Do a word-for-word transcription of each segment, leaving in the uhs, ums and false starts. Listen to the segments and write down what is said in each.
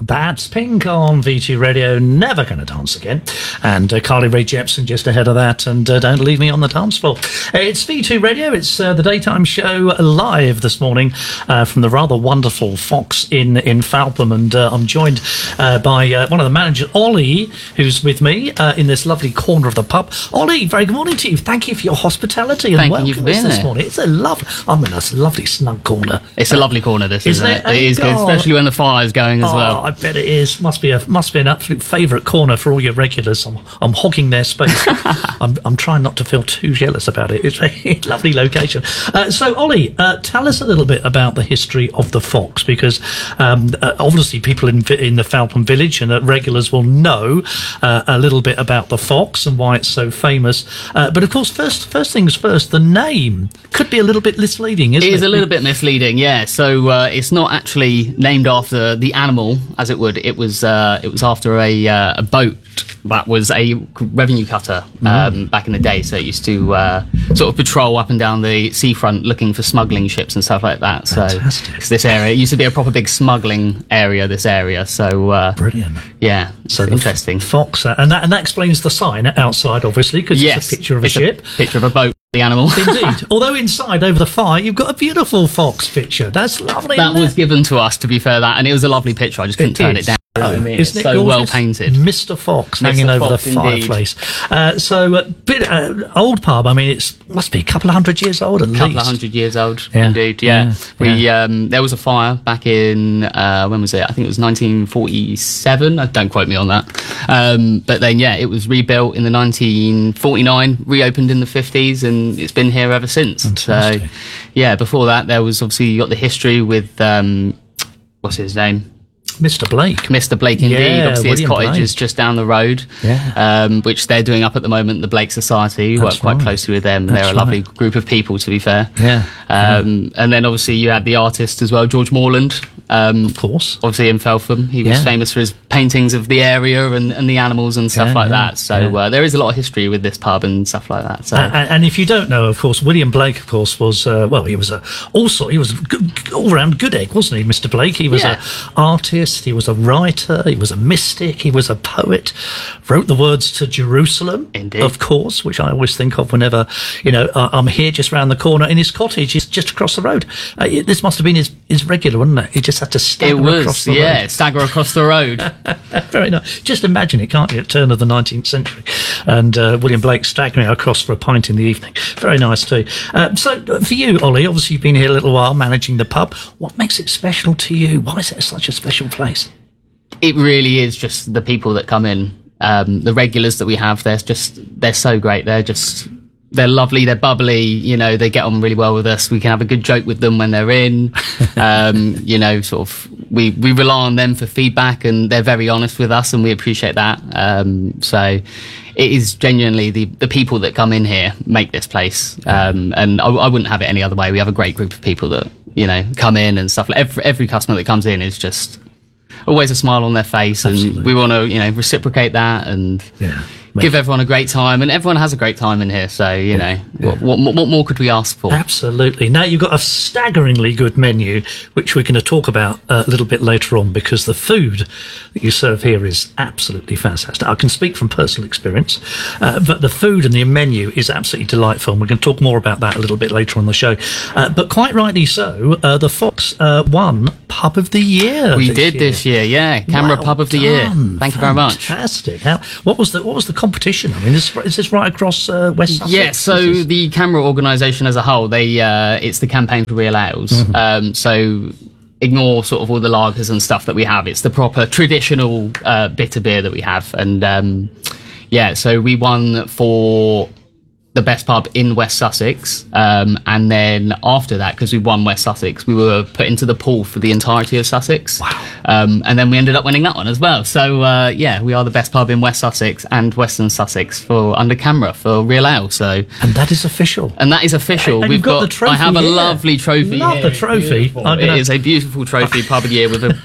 That's Pink on V two Radio, Never Gonna Dance Again. And uh, Carly Rae Jepsen just ahead of that, and uh, Don't Leave Me on the Dance Floor. It's V two Radio, it's uh, the daytime show live this morning uh, from the rather wonderful Fox in, in Falpham. And uh, I'm joined uh, by uh, one of the managers, Ollie, who's with me uh, in this lovely corner of the pub. Ollie, very good morning to you. Thank you for your hospitality and Thank welcome you for us being this there. morning. It's a lovely, I'm in a lovely snug corner. It's a lovely corner, this, isn't, Isn't it? it? It is good, Oh, especially when the fire's going as Oh, well. I bet it is. Must be a must be an absolute favourite corner for all your regulars. I'm, I'm hogging their space. I'm, I'm trying not to feel too jealous about it. It's a lovely location. Uh, so, Ollie, uh, tell us a little bit about the history of the Fox, because um, uh, obviously people in in the Falpham village and uh, regulars will know uh, a little bit about the Fox and why it's so famous. Uh, but of course, first first things first, the name could be a little bit misleading, isn't it? It is a little bit misleading, yeah. So uh, it's not actually named after the animal, as it would. It was uh, it was after a uh, a boat that was a revenue cutter um, mm. back in the day. So it used to uh, sort of patrol up and down the seafront looking for smuggling ships and stuff like that. Fantastic. So it's this area, it used to be a proper big smuggling area. This area, so uh, brilliant. Yeah, so interesting. Fox, uh, and that and that explains the sign outside, obviously, because yes, it's a picture of a it's ship, a picture of a boat. The animal. Indeed. Although inside, over the fire, you've got a beautiful fox picture. That's lovely. That was it? given to us, to be fair, that, and it was a lovely picture. I just couldn't it turn is. it down. Oh, I mean, isn't it's it so gorgeous? well painted. Mister Fox hanging Mister over Fox, the indeed. fireplace. Uh, so, uh, bit, uh, old pub, I mean, it's must be a couple of hundred years old at least. A couple of hundred years old, Yeah. indeed, yeah. Yeah. We Yeah. Um, There was a fire back in, uh, when was it? I think it was nineteen forty-seven. Uh, Don't quote me on that. Um, but then, yeah, it was rebuilt in the nineteen forty-nine, reopened in the fifties, and it's been here ever since. Fantastic. So, yeah, before that, there was obviously, you got the history with, um, what's his name? Mister Blake. Mister Blake, indeed. Yeah, Obviously, his William cottage Blake. is just down the road, Yeah. um, which they're doing up at the moment, the Blake Society. We work That's quite right. closely with them. That's They're a lovely right. group of people, to be fair. Yeah. Um, And then, obviously, you had the artist as well, George Morland. Um, Of course. Obviously, in Felpham. He was Yeah. famous for his paintings of the area and, and the animals and stuff Yeah, like yeah, that. So yeah. uh, there is a lot of history with this pub and stuff like that. So. And, and if you don't know, of course, William Blake, of course, was uh, well, he was a also he was a good, all round good egg, wasn't he, Mister Blake? He was Yeah. an artist, he was a writer, he was a mystic, he was a poet. Wrote the words to Jerusalem, Indeed. of course, which I always think of whenever you know I- I'm here, just round the corner. In his cottage, is just across the road. Uh, it- this must have been his, his regular, wasn't it? He just had to stagger It was, across the yeah, road. stagger across the road. Very nice. Just imagine it, can't you? At turn of the nineteenth century, and uh, William Blake staggering across for a pint in the evening. Very nice too. Uh, so, uh, for you, Ollie, obviously you've been here a little while managing the pub. What makes it special to you? Why is it such a special place? It really is just the people that come in, um, the regulars that we have. They're just, they're so great. They're just, they're lovely. They're bubbly. You know, they get on really well with us. We can have a good joke with them when they're in. Um, you know, sort of, we, we rely on them for feedback, and they're very honest with us, and we appreciate that. Um, so it is genuinely the, the people that come in here make this place. Um, and I, I wouldn't have it any other way. We have a great group of people that, you know, come in and stuff. Like every, every customer that comes in is just always a smile on their face. Absolutely. And we want to, you know, reciprocate that and Yeah. give everyone a great time, and everyone has a great time in here. So you know, Yeah. what, what, what more could we ask for? Absolutely. Now, you've got a staggeringly good menu, which we're going to talk about uh, a little bit later on, because the food that you serve here is absolutely fantastic. I can speak from personal experience, uh, but the food and the menu is absolutely delightful. And we're going to talk more about that a little bit later on the show. Uh, but quite rightly so, uh, the Fox uh, won Pub of the Year. We this did year. this year, yeah. Camera Well Pub of the Year. done. Thank you very much. Fantastic. How, what was the what was the competition? I mean, is, is this right across uh, West Sussex? Yeah, so Is this- the Camera organisation as a whole, they uh, it's the campaign for real ales. Mm-hmm. Um, so ignore sort of all the lagers and stuff that we have. It's the proper traditional uh, bitter beer that we have, and um, yeah, so we won for the best pub in West Sussex, um, and then after that, because we won West Sussex, we were put into the pool for the entirety of Sussex. Wow. Um, and then we ended up winning that one as well. So uh, yeah, we are the best pub in West Sussex and Western Sussex for under camera for real ale. So and that is official. and that is official. And We've you've got the trophy I have a here. lovely trophy. Love here. the It's trophy. beautiful. I'm It gonna- is a beautiful trophy pub of the year with a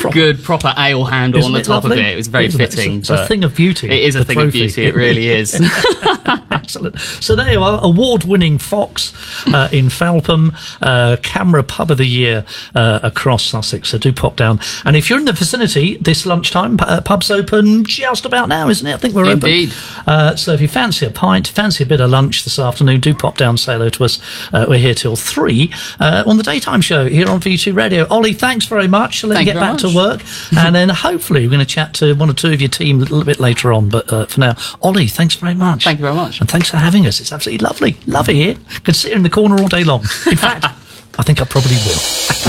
good proper ale handle Isn't on the it top lovely? of it. It was very Isn't it? fitting. It's a, it's a but thing of beauty. It is a the thing trophy. of beauty. It really is. Excellent. So there you are, award-winning Fox uh, in Falpham, uh, Camera Pub of the Year uh, across Sussex. So do pop down. And if you're in the vicinity this lunchtime, uh, pub's open just about now, isn't it? I think we're Indeed. open. Uh, so if you fancy a pint, fancy a bit of lunch this afternoon, do pop down, say hello to us. Uh, we're here till three uh, on the daytime show here on V two Radio. Ollie, thanks very much. Let me Thank get you back very to work. And then hopefully we're going to chat to one or two of your team a little bit later on. But uh, for now, Ollie, thanks very much. Thank you very much. And thanks for having us. It's absolutely lovely. Love it here. Could sit here in the corner all day long. In fact, I think I probably will.